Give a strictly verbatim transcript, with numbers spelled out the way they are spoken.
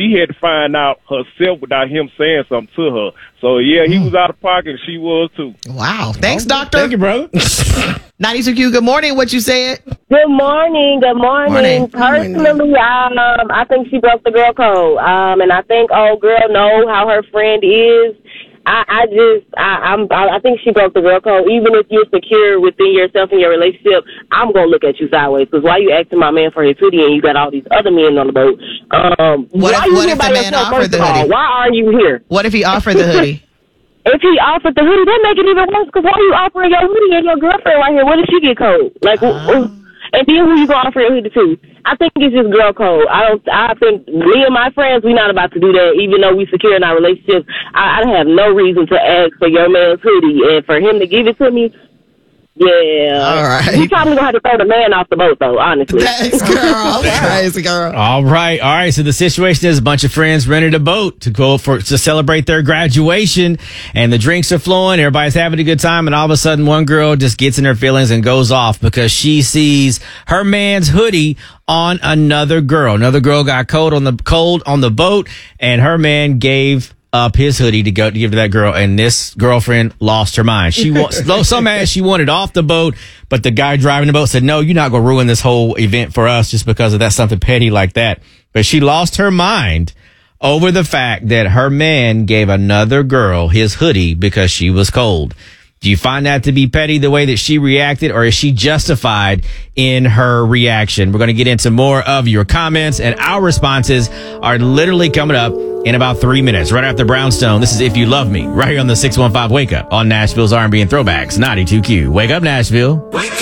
she had to find out herself without him saying something to her. So, yeah, he mm. was out of pocket, and she was, too. Wow. Thanks, doctor. Thank you, brother. ninety-two Q, good morning. What you said? Good morning. Good morning. morning. Personally, um, I think she broke the girl code. Um, and I think old girl know how her friend is. I, I just, I, I'm, I think she broke the girl code. Even if you're secure within yourself and your relationship, I'm gonna look at you sideways. Because why you asking my man for his hoodie and you got all these other men on the boat? Um, what why if, you what here if by the man yourself, offered the first of all? hoodie? Why are you here? What if he offered the hoodie? If he offered the hoodie, that make it even worse. Because why are you offering your hoodie and your girlfriend right here? What if she get cold? Like, uh. and then who you gonna offer your hoodie to? I think it's just girl code. I don't. I think me and my friends, we're not about to do that. Even though we secure in our relationships, I, I have no reason to ask for your man's hoodie, and for him to give it to me. Yeah. All right. You probably gonna have to throw the man off the boat, though. Honestly. Thanks, girl. Crazy girl. All right, all right. So the situation is a bunch of friends rented a boat to go for to celebrate their graduation, and the drinks are flowing. Everybody's having a good time, and all of a sudden, one girl just gets in her feelings and goes off because she sees her man's hoodie on another girl. Another girl got cold on the cold on the boat, and her man gave up his hoodie to go to give to that girl, and this girlfriend lost her mind. She was so mad she wanted off the boat, but the guy driving the boat said, "No, you're not going to ruin this whole event for us just because of that, something petty like that." But she lost her mind over the fact that her man gave another girl his hoodie because she was cold. Do you find that to be petty the way that she reacted, or is she justified in her reaction? We're going to get into more of your comments, and our responses are literally coming up in about three minutes, right after Brownstone. This is If You Love Me, right here on the six one five Wake Up on Nashville's R and B and Throwbacks, ninety-two Q. Wake up, Nashville. Wake up.